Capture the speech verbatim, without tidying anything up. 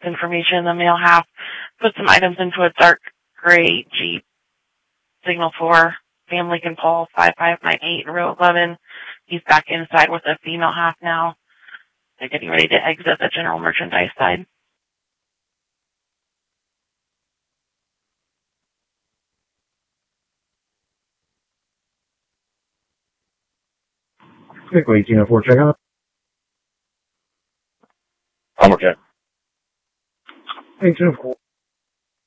information in the male half. Put some items into a dark gray Jeep. Signal four, Sam Lincoln Paul, five five nine eight, row eleven. He's back inside with the female half now. They're getting ready to exit the general merchandise side. Vehicle eighteen oh four, check out. I'm okay. eighteen oh four.